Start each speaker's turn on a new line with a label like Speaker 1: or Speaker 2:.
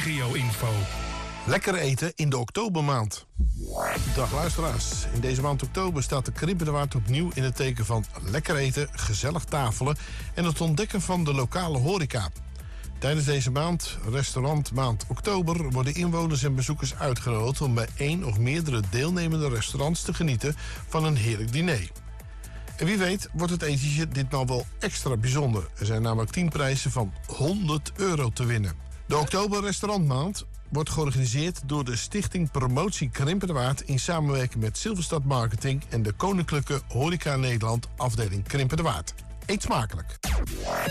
Speaker 1: regio-info.
Speaker 2: Lekker eten in de oktobermaand. Dag luisteraars. In deze maand oktober staat de Krimpen de Waard opnieuw in het teken van lekker eten, gezellig tafelen en het ontdekken van de lokale horeca. Tijdens deze maand, restaurantmaand oktober, worden inwoners en bezoekers uitgenodigd om bij één of meerdere deelnemende restaurants te genieten van een heerlijk diner. En wie weet wordt het etentje ditmaal wel extra bijzonder. Er zijn namelijk 10 prijzen van €100 te winnen. De oktober restaurantmaand wordt georganiseerd door de Stichting Promotie Krimpen de Waard in samenwerking met Silverstad Marketing en de Koninklijke Horeca Nederland afdeling Krimpen de Waard. Eet smakelijk!